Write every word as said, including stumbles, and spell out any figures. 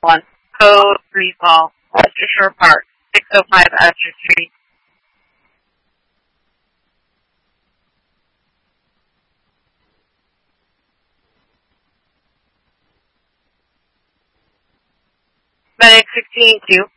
one. Code three call. Western Shore Park, six oh five Esther Street. Medic sixteen two.